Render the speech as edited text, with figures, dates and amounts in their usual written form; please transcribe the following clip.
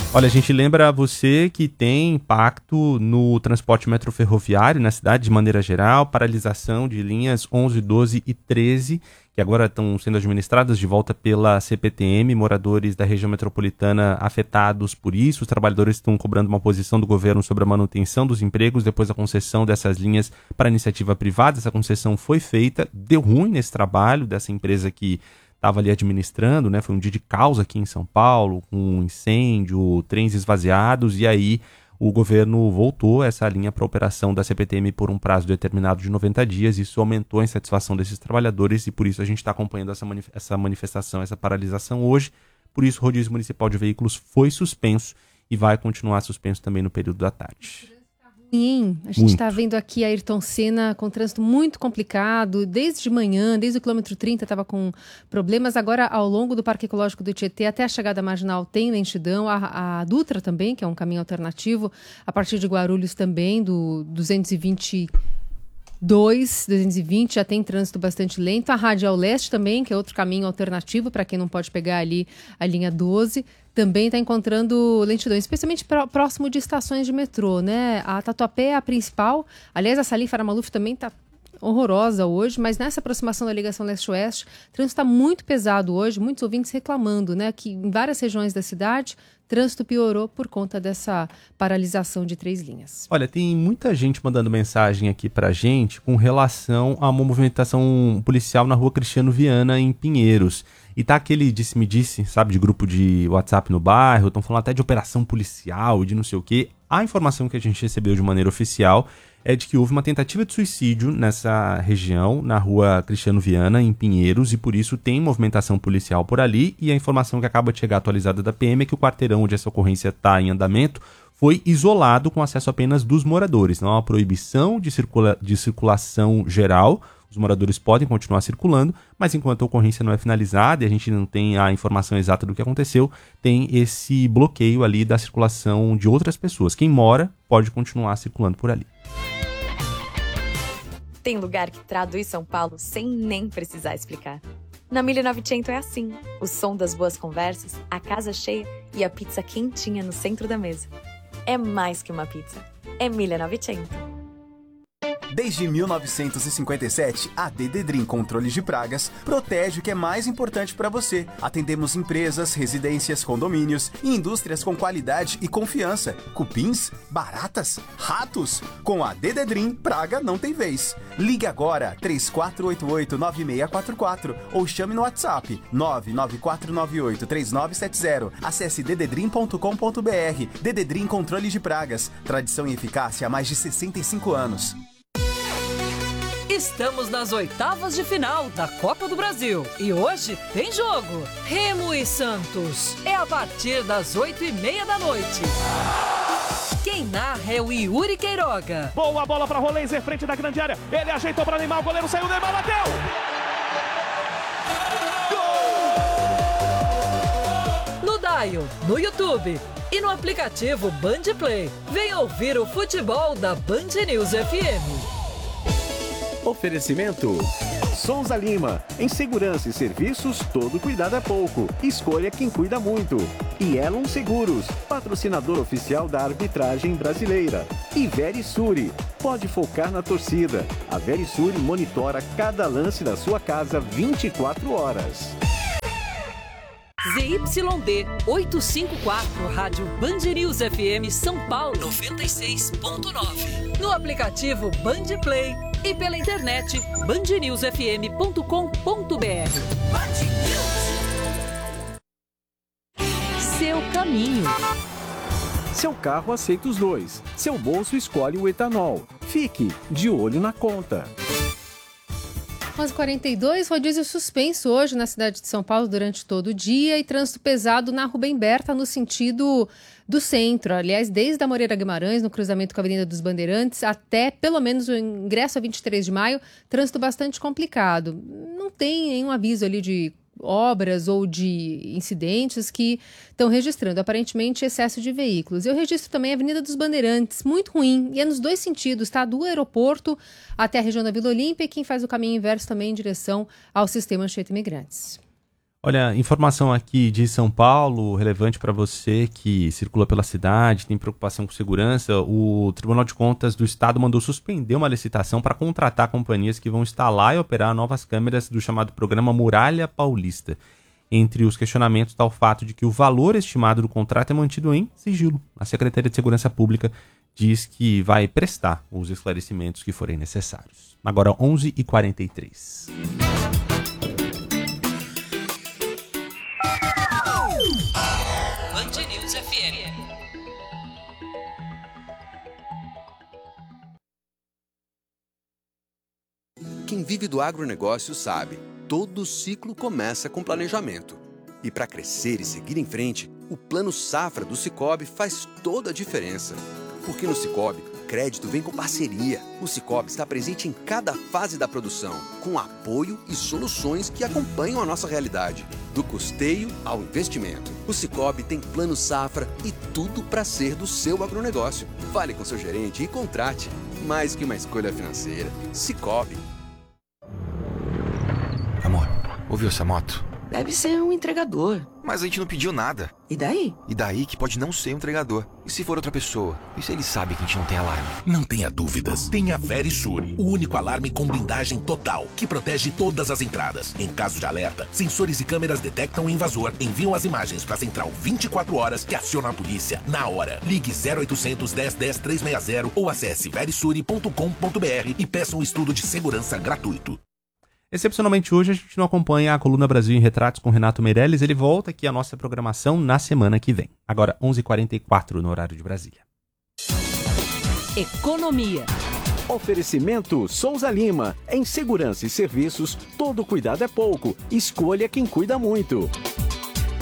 Olha, a gente lembra a você que tem impacto no transporte metroferroviário na cidade de maneira geral, paralisação de linhas 11, 12 e 13, que agora estão sendo administradas de volta pela CPTM, moradores da região metropolitana afetados por isso. Os trabalhadores estão cobrando uma posição do governo sobre a manutenção dos empregos depois da concessão dessas linhas para iniciativa privada. Essa concessão foi feita, deu ruim nesse trabalho dessa empresa que estava ali administrando, né? Foi um dia de caos aqui em São Paulo, com um incêndio, trens esvaziados, e aí o governo voltou essa linha para a operação da CPTM por um prazo determinado de 90 dias. Isso aumentou a insatisfação desses trabalhadores e por isso a gente está acompanhando essa manifestação, essa paralisação hoje. Por isso o rodízio municipal de veículos foi suspenso e vai continuar suspenso também no período da tarde. Sim, a gente está vendo aqui a Ayrton Senna com trânsito muito complicado, desde de manhã, desde o quilômetro 30 estava com problemas, agora ao longo do Parque Ecológico do Tietê até a chegada marginal tem lentidão, a Dutra também, que é um caminho alternativo, a partir de Guarulhos também, do 220 já tem trânsito bastante lento. A Radial Leste também, que é outro caminho alternativo para quem não pode pegar ali a linha 12, também está encontrando lentidão, especialmente próximo de estações de metrô, né? A Tatuapé é a principal. Aliás, a Salim Faramaluf também está horrorosa hoje, mas nessa aproximação da ligação leste-oeste, o trânsito está muito pesado hoje, muitos ouvintes reclamando, né, que em várias regiões da cidade, o trânsito piorou por conta dessa paralisação de 3 linhas. Olha, tem muita gente mandando mensagem aqui pra gente com relação a uma movimentação policial na rua Cristiano Viana, em Pinheiros. E tá aquele disse-me-disse, sabe, de grupo de WhatsApp no bairro, estão falando até de operação policial e de não sei o quê. A informação que a gente recebeu de maneira oficial é de que houve uma tentativa de suicídio nessa região, na rua Cristiano Viana, em Pinheiros, e por isso tem movimentação policial por ali. E a informação que acaba de chegar atualizada da PM é que o quarteirão onde essa ocorrência está em andamento foi isolado com acesso apenas dos moradores. Não há uma proibição de circulação geral. Os moradores podem continuar circulando, mas enquanto a ocorrência não é finalizada e a gente não tem a informação exata do que aconteceu, tem esse bloqueio ali da circulação de outras pessoas. Quem mora pode continuar circulando por ali. Tem lugar que traduz São Paulo sem nem precisar explicar. Na 1900 é assim. O som das boas conversas, a casa cheia e a pizza quentinha no centro da mesa. É mais que uma pizza. É 1900. Desde 1957, a Dededrim Controle de Pragas protege o que é mais importante para você. Atendemos empresas, residências, condomínios e indústrias com qualidade e confiança. Cupins, baratas, ratos. Com a Dededrim, praga não tem vez. Ligue agora 3488-9644 ou chame no WhatsApp 99498-3970. Acesse dededrim.com.br. Dededrim Controle de Pragas. Tradição e eficácia há mais de 65 anos. Estamos nas oitavas de final da Copa do Brasil e hoje tem jogo. Remo e Santos. É a partir das 8h30 da noite. Quem narra é o Yuri Queiroga. Boa bola para Rolenzer, frente da grande área. Ele ajeitou para Neymar, o goleiro saiu, Neymar bateu! No Dial, no YouTube e no aplicativo Band Play. Venha ouvir o futebol da Band News FM. Oferecimento Souza Lima. Em segurança e serviços, todo cuidado é pouco. Escolha quem cuida muito. E Elon Seguros, patrocinador oficial da arbitragem brasileira. E Verisuri. Pode focar na torcida. A Verisuri monitora cada lance da sua casa 24 horas. ZYD 854, Rádio Band News FM São Paulo 96.9. No aplicativo Band Play e pela internet bandnewsfm.com.br. Seu caminho. Seu carro aceita os dois. Seu bolso escolhe o etanol. Fique de olho na conta. 11h42, rodízio suspenso hoje na cidade de São Paulo durante todo o dia e trânsito pesado na Rubem Berta no sentido do centro. Aliás, desde a Moreira Guimarães, no cruzamento com a Avenida dos Bandeirantes, até pelo menos o ingresso a 23 de maio, trânsito bastante complicado. Não tem nenhum aviso ali de obras ou de incidentes que estão registrando, aparentemente, excesso de veículos. Eu registro também a Avenida dos Bandeirantes, muito ruim, e é nos dois sentidos, tá? Do aeroporto até a região da Vila Olímpia, e quem faz o caminho inverso também em direção ao sistema Anchieta Imigrantes. Olha, informação aqui de São Paulo, relevante para você que circula pela cidade, tem preocupação com segurança. O Tribunal de Contas do Estado mandou suspender uma licitação para contratar companhias que vão instalar e operar novas câmeras do chamado programa Muralha Paulista. Entre os questionamentos está o fato de que o valor estimado do contrato é mantido em sigilo. A Secretaria de Segurança Pública diz que vai prestar os esclarecimentos que forem necessários. Agora, 11h43. Band News FM. Quem vive do agronegócio sabe, todo ciclo começa com planejamento. E para crescer e seguir em frente, o Plano Safra do Sicoob faz toda a diferença. Porque no Sicoob, crédito vem com parceria. O Sicoob está presente em cada fase da produção, com apoio e soluções que acompanham a nossa realidade. Do custeio ao investimento. O Sicoob tem Plano Safra e tudo para ser do seu agronegócio. Fale com seu gerente e contrate. Mais que uma escolha financeira. Sicoob. Amor, ouviu essa moto? Deve ser um entregador. Mas a gente não pediu nada. E daí? E daí que pode não ser um entregador. E se for outra pessoa? E se ele sabe que a gente não tem alarme? Não tenha dúvidas. Tenha Verisure, o único alarme com blindagem total, que protege todas as entradas. Em caso de alerta, sensores e câmeras detectam o invasor, enviam as imagens para a central 24 horas que aciona a polícia na hora. Ligue 0800 10 10 360 ou acesse verisure.com.br e peça um estudo de segurança gratuito. Excepcionalmente hoje a gente não acompanha a coluna Brasil em Retratos com Renato Meirelles, ele volta aqui à nossa programação na semana que vem. Agora 11h44 no horário de Brasília. Economia. Oferecimento Souza Lima. Em segurança e serviços, todo cuidado é pouco. Escolha quem cuida muito.